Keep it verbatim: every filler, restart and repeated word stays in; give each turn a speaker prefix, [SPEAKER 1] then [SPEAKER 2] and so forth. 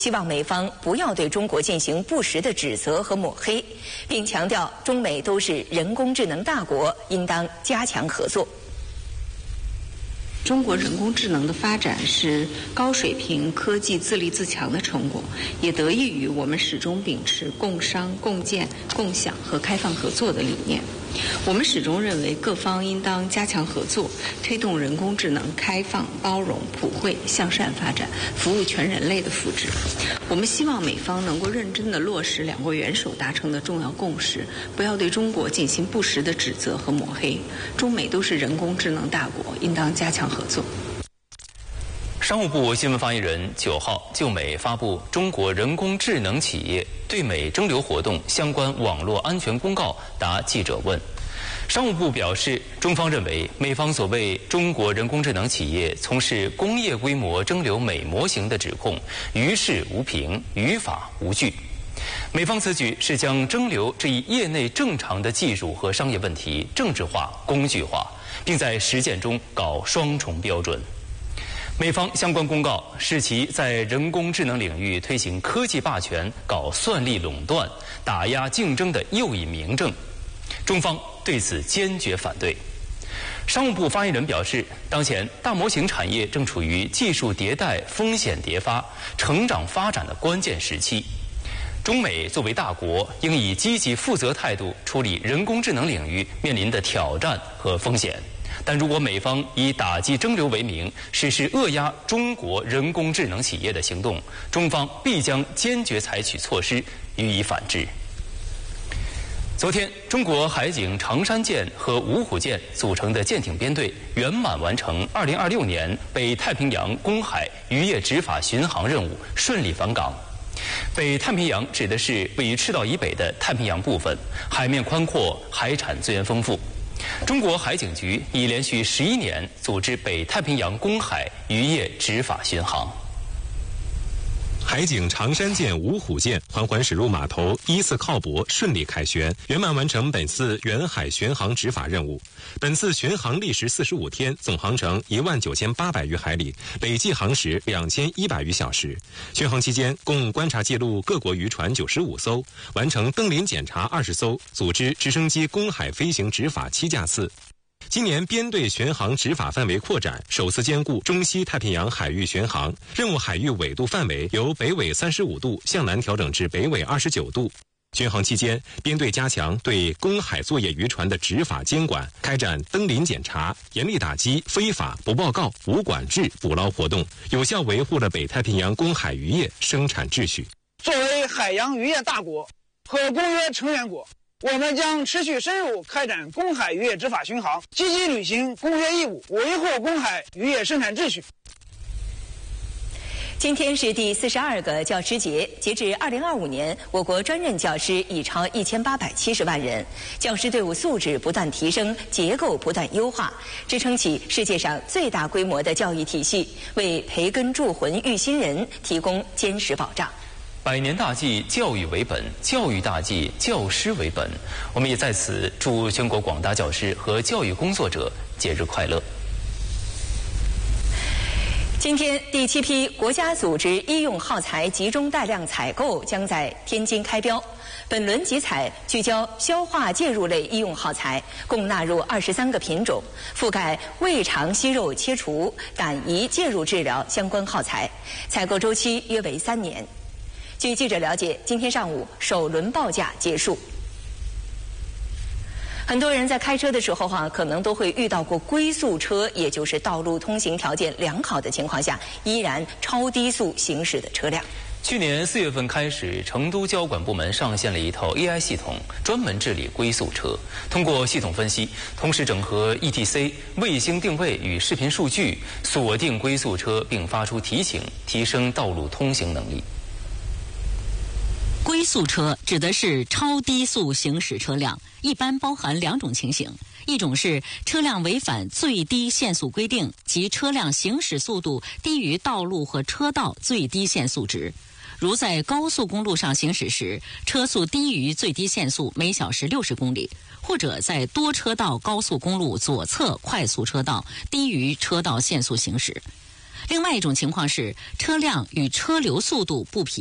[SPEAKER 1] 希望美方不要对中国进行不实的指责和抹黑，并强调中美都是人工智能大国，应当加强合作。
[SPEAKER 2] 中国人工智能的发展是高水平科技自立自强的成果，也得益于我们始终秉持共商、共建、共享和开放合作的理念。我们始终认为各方应当加强合作，推动人工智能开放、包容、普惠、向善发展，服务全人类的福祉。我们希望美方能够认真地落实两国元首达成的重要共识，不要对中国进行不实的指责和抹黑。中美都是人工智能大国，应当加强合作。
[SPEAKER 3] 商务部新闻发言人九号就美发布中国人工智能企业对美征流活动相关网络安全公告答记者问。商务部表示，中方认为美方所谓中国人工智能企业从事工业规模征流美模型的指控于事无凭，于法无据。美方此举是将征流这一业内正常的技术和商业问题政治化、工具化，并在实践中搞双重标准。美方相关公告是其在人工智能领域推行科技霸权、搞算力垄断、打压竞争的又一明证，中方对此坚决反对。商务部发言人表示，当前大模型产业正处于技术迭代、风险迭发、成长发展的关键时期。中美作为大国，应以积极负责态度处理人工智能领域面临的挑战和风险。但如果美方以打击征流为名，实施扼压中国人工智能企业的行动，中方必将坚决采取措施予以反制。昨天，中国海警长山舰和五虎舰组成的舰艇编队圆满完成二零二六年北太平洋公海渔业执法巡航任务，顺利返港。北太平洋指的是位于赤道以北的太平洋部分，海面宽阔，海产资源丰富。中国海警局已连续十一年组织北太平洋公海渔业执法巡航。
[SPEAKER 4] 海警长山舰、五虎舰缓缓驶入码头，依次靠泊，顺利凯旋，圆满完成本次远海巡航执法任务。本次巡航历时四十五天，总航程一万九千八百余海里，累计航时两千一百余小时。巡航期间，共观察记录各国渔船九十五艘，完成登临检查二十艘，组织直升机公海飞行执法七架次。今年编队巡航执法范围扩展，首次兼顾中西太平洋海域巡航，任务海域纬度范围由北纬三十五度向南调整至北纬二十九度。巡航期间，编队加强对公海作业渔船的执法监管，开展登临检查，严厉打击非法、不报告、无管制捕捞活动，有效维护了北太平洋公海渔业生产秩序。
[SPEAKER 5] 作为海洋渔业大国和公约成员国，我们将持续深入开展公海渔业执法巡航，积极履行公约义务，维护公海渔业生产秩序。
[SPEAKER 1] 今天是第四十二个教师节，截至二零二五年，我国专任教师已超一千八百七十万人，教师队伍素质不断提升，结构不断优化，支撑起世界上最大规模的教育体系，为培根铸魂育新人提供坚实保障。
[SPEAKER 3] 百年大计，教育为本；教育大计，教师为本。我们也在此祝全国广大教师和教育工作者节日快乐。
[SPEAKER 1] 今天，第七批国家组织医用耗材集中带量采购将在天津开标。本轮集采聚焦消化介入类医用耗材，共纳入二十三个品种，覆盖胃肠息肉切除、胆胰介入治疗相关耗材，采购周期约为三年。据记者了解，今天上午首轮报价结束。很多人在开车的时候哈、啊，可能都会遇到过龟速车，也就是道路通行条件良好的情况下，依然超低速行驶的车辆。
[SPEAKER 3] 去年四月份开始，成都交管部门上线了一套 A I 系统，专门治理龟速车。通过系统分析，同时整合 E T C、卫星定位与视频数据，锁定龟速车并发出提醒，提升道路通行能力。
[SPEAKER 6] 龟速车指的是超低速行驶车辆，一般包含两种情形：一种是车辆违反最低限速规定，即车辆行驶速度低于道路和车道最低限速值。如在高速公路上行驶时，车速低于最低限速每小时六十公里，或者在多车道高速公路左侧快速车道低于车道限速行驶。 另外一种情况是车辆与车流速度不匹